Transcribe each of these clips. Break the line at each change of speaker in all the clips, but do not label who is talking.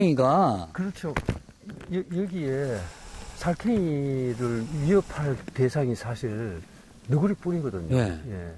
살쾡이가.
그렇죠. 여기에 살쾡이를 위협할 대상이 사실 너구리뿐이거든요.
네.
예.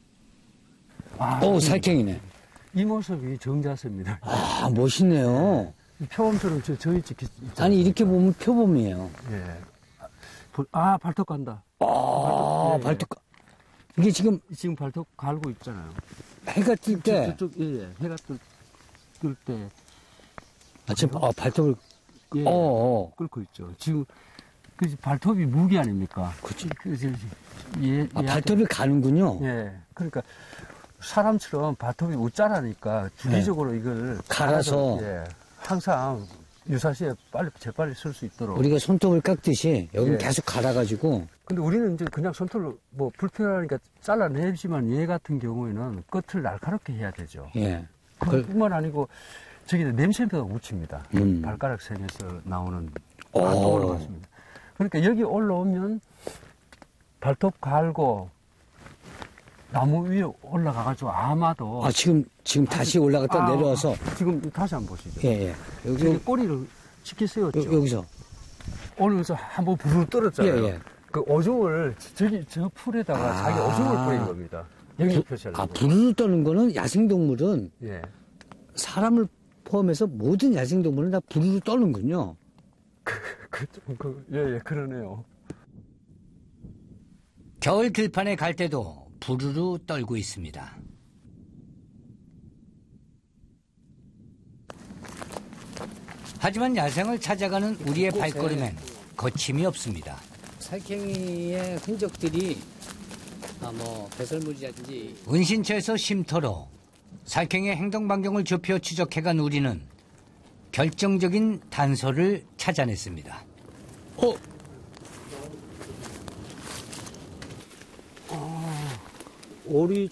살쾡이네.
이 모습이 정자세입니다.
아, 멋있네요.
표범처럼 저희 찍히 있잖아요.
아니, 이렇게 보면 표범이에요.
예. 발톱 간다.
발톱. 이게 지금
발톱 갈고 있잖아요.
해가 뜰 때.
저쪽, 예. 해가 뜰 때.
지금, 발톱을.
예. 끓고 있죠. 지금, 발톱이 무기 아닙니까?
그치.
발톱이
가는군요.
예. 그러니까, 사람처럼 발톱이 웃자라니까 주기적으로 이걸
갈아서.
예. 항상 유사시에 재빨리 쓸 수 있도록.
우리가 손톱을 깎듯이 여기 계속 갈아가지고.
근데 우리는 이제 그냥 손톱으로 불편하니까 잘라내지만 얘 같은 경우에는 끝을 날카롭게 해야 되죠.
예.
그뿐만 아니고 저기 냄새가 묻힙니다. 발가락 생에서 나오는
발톱으로
같습니다. 그러니까 여기 올라오면 발톱 갈고 나무 위에 올라가가지고 아마도.
지금 다시 올라갔다 내려와서.
지금 다시 한번 보시죠.
예.
여기 꼬리를 쉽게 세웠죠.
여기서.
올라서 한번 부르르 떨었잖아요.
예.
그 오줌을 저 풀에다가 자기 오줌을 뿌린 겁니다. 영역 표시하려고.
부르르 떠는 거는 야생동물은.
예.
사람을 포함해서 모든 야생동물은 다 부르르 떠는군요.
예, 그러네요.
겨울 들판에 갈 때도 부르르 떨고 있습니다. 하지만 야생을 찾아가는 우리의 발걸음엔 거침이 없습니다.
살쾡이의 흔적들이 배설물이라든지
은신처에서 쉼터로 살쾡이의 행동 반경을 좁혀 추적해간 우리는 결정적인 단서를 찾아냈습니다.
오리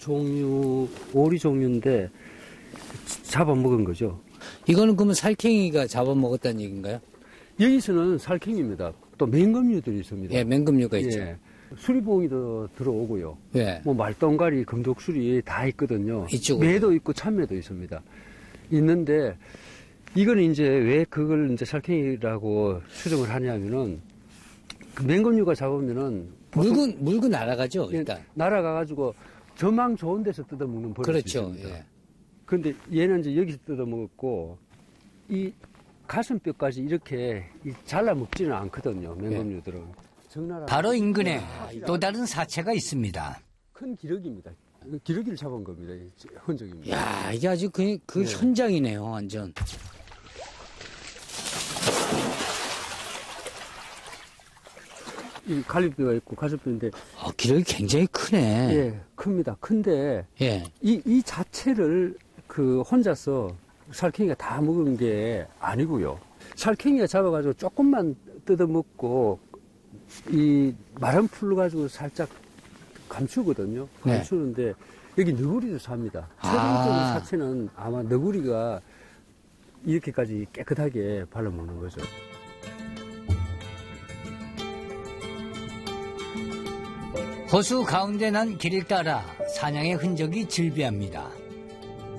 종류인데 잡아먹은 거죠.
이거는 그러면 살쾡이가 잡아먹었다는 얘기인가요?
여기서는 살쾡이입니다. 또 맹금류들이 있습니다.
예, 맹금류가 있죠.
예. 수리봉이도 들어오고요.
예.
말똥가리, 금독수리 다 있거든요.
이쪽으로.
매도 있고 참매도 있습니다. 있는데 이거는 이제 왜 그걸 이제 살쾡이라고 추정을 하냐면은 그 맹금류가 잡으면은
물고 날아가죠, 일단.
날아가가지고 저망 좋은 데서 뜯어먹는 버릇이
그렇죠.
있습니다.
예.
근데 얘는 이제 여기서 뜯어먹었고 이 가슴뼈까지 이렇게 잘라 먹지는 않거든요. 맹금류들은.
바로 인근에 또 다른 사체가 있습니다.
큰 기러기입니다. 기러기를 잡은 겁니다. 흔적입니다.
야, 이게 아주 그 현장이네요, 완전.
이 갈비뼈가 있고 가슴뼈인데.
기러기 굉장히 크네.
예, 큽니다. 큰데.
예.
이 자체를 혼자서 살쾡이가 다 먹은 게 아니고요. 살쾡이가 잡아가지고 조금만 뜯어먹고 이 마른 풀로 가지고 살짝 감추거든요. 감추는데 여기 너구리도 삽니다. 최종적인 사체는 아마 너구리가 이렇게까지 깨끗하게 발라먹는 거죠.
호수 가운데 난 길을 따라 사냥의 흔적이 즐비합니다.